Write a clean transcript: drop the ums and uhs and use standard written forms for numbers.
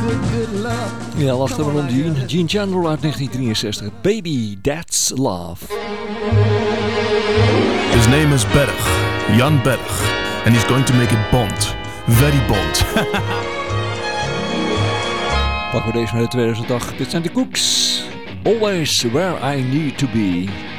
Ja, wacht even om Gene Chandler uit 1963. Baby, That's Love. His name is Berg, Jan Berg, and he's going to make it Bond. Very Bond. Pakken we deze met 2008. Dit zijn de Cooks. Always Where I Need to Be.